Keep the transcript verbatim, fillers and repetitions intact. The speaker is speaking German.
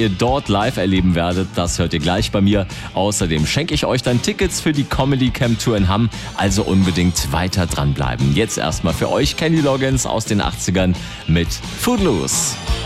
ihr dort live erleben werdet, das hört ihr gleich bei mir. Außerdem schenke ich euch dann Tickets für die Comedy Camp Tour in Hamm, also unbedingt weiter dranbleiben. Jetzt erstmal für euch Kenny Loggins aus den achtzigern mit Footloose.